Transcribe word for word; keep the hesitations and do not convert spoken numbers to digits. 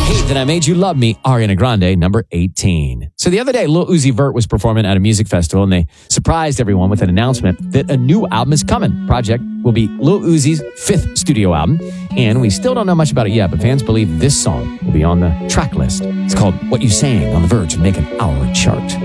Hate That I Made You Love Me, Ariana Grande, number eighteen. So the other day, Lil Uzi Vert was performing at a music festival, and they surprised everyone with an announcement that a new album is coming. Project will be Lil Uzi's fifth studio album, and we still don't know much about it yet, but fans believe this song will be on the track list. It's called What You Sang on the verge of making our chart.